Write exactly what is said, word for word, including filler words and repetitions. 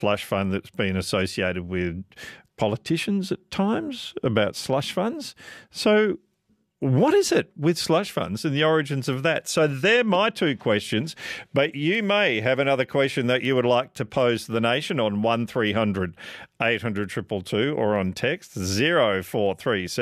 slush fund that's been associated with politicians at times about slush funds. So what is it with slush funds and the origins of that? So they're my two questions, but you may have another question that you would like to pose to the nation on one three hundred eight hundred two two two or on text zero four three seven